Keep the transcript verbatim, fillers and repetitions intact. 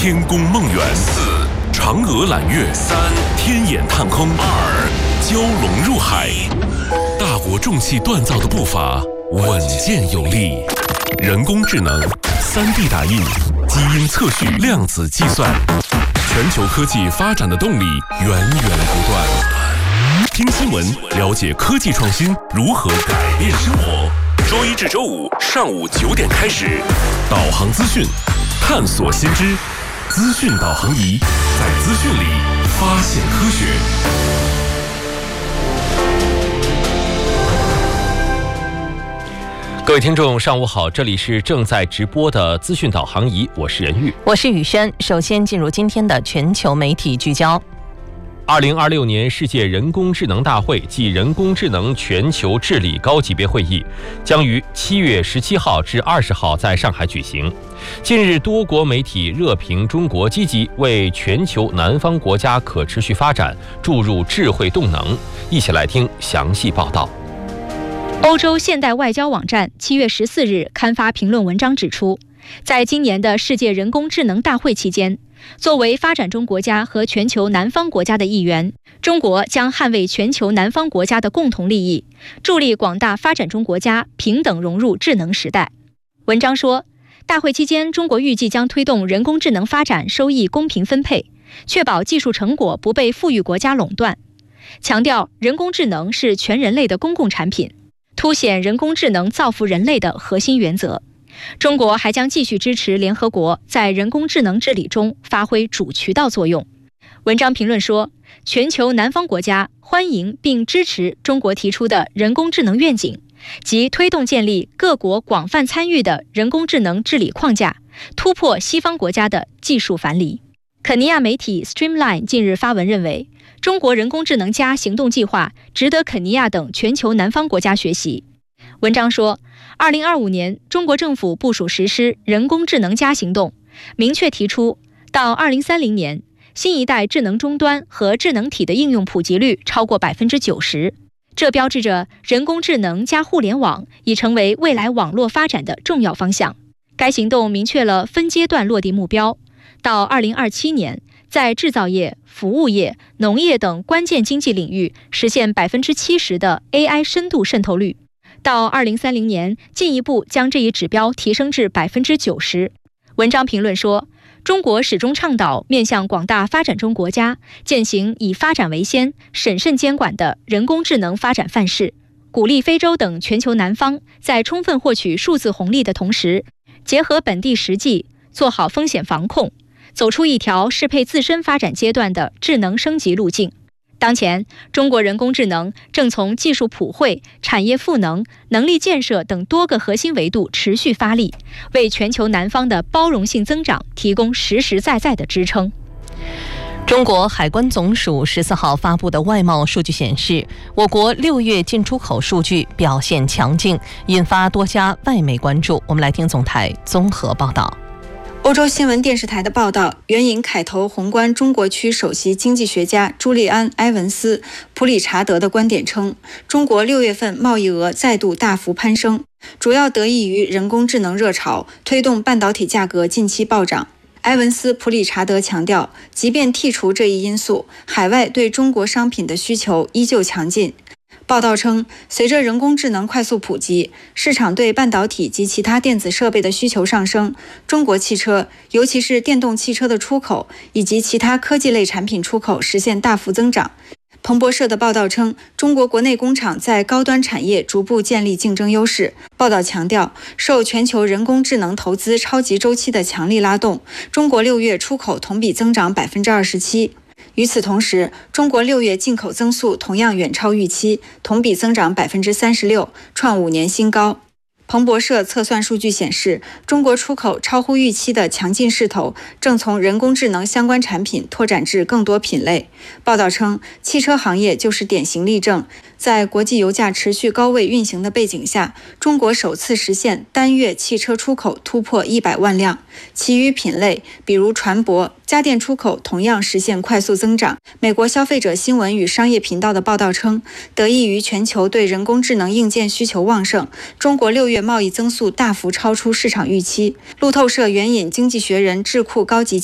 天宫梦远，四嫦娥揽月，三天眼探空，二蛟龙入海。大国重器锻造的步伐稳健有力，人工智能、三 D 打印、基因测序、量子计算，全球科技发展的动力源源不断。听新闻，了解科技创新如何改变生活。周一至周五上午九点开始，导航资讯，探索新知，资讯导航仪，在资讯里发现科学。 各位听众上午好，这里是正在直播的资讯导航仪，我是任玉， 我是雨轩。首先进入今天的全球媒体聚焦。 二零二六年世界人工智能大会暨人工智能全球治理高级别会议将于七月十七号至二十号在上海举行。近日，多国媒体热评中国积极为全球南方国家可持续发展注入智慧动能。一起来听详细报道。 欧洲现代外交网站七月十四日刊发评论文章指出，在今年的世界人工智能大会期间，作为发展中国家和全球南方国家的一员，中国将捍卫全球南方国家的共同利益，助力广大发展中国家平等融入智能时代。文章说，大会期间，中国预计将推动人工智能发展收益公平分配，确保技术成果不被富裕国家垄断，强调人工智能是全人类的公共产品，凸显人工智能造福人类的核心原则。中国还将继续支持联合国在人工智能治理中发挥主渠道作用。文章评论说，全球南方国家欢迎并支持中国提出的人工智能愿景，即推动建立各国广泛参与的人工智能治理框架，突破西方国家的技术樊篱。肯尼亚媒体 Streamline 近日发文认为，中国人工智能加行动计划值得肯尼亚等全球南方国家学习。文章说，二零二五年，中国政府部署实施人工智能加行动，明确提出，到二零三零年，新一代智能终端和智能体的应用普及率超过百分之九十。这标志着人工智能加互联网已成为未来网络发展的重要方向。该行动明确了分阶段落地目标，到二零二七年，在制造业、服务业、农业等关键经济领域实现百分之七十的 A I 深度渗透率。到二零三零年，进一步将这一指标提升至百分之九十。文章评论说，中国始终倡导面向广大发展中国家践行以发展为先、审慎监管的人工智能发展范式，鼓励非洲等全球南方在充分获取数字红利的同时，结合本地实际，做好风险防控，走出一条适配自身发展阶段的智能升级路径。当前，中国人工智能正从技术普惠、产业赋能、能力建设等多个核心维度持续发力，为全球南方的包容性增长提供实实在在的支撑。 中国海关总署十四号发布的外贸数据显示，我国六月进出口数据表现强劲，引发多家外媒关注。我们来听总台综合报道。 欧洲新闻电视台的报道援引凯投宏观中国区首席经济学家朱利安·埃文斯·普里查德的观点称，中国六月份贸易额再度大幅攀升，主要得益于人工智能热潮，推动半导体价格近期暴涨。埃文斯·普里查德强调，即便剔除这一因素，海外对中国商品的需求依旧强劲。报道称，随着人工智能快速普及，市场对半导体及其他电子设备的需求上升，中国汽车，尤其是电动汽车的出口以及其他科技类产品出口实现大幅增长。彭博社的报道称，中国国内工厂在高端产业逐步建立竞争优势。报道强调，受全球人工智能投资超级周期的强力拉动，中国六月出口同比增长百分之二十七。与此同时，中国六月进口增速同样远超预期，同比增长百分之三十六，创五年新高。彭博社测算数据显示，中国出口超乎预期的强劲势头正从人工智能相关产品拓展至更多品类。报道称，汽车行业就是典型例证。在国际油价持续高位运行的背景下，中国首次实现单月汽车出口突破一百万辆。其余品类，比如船舶、家电出口同样实现快速增长。美国消费者新闻与商业频道的报道称，得益于全球对人工智能硬件需求旺盛，中国六月贸易增速大幅超出市场预期。路透社援引经济学人智库高级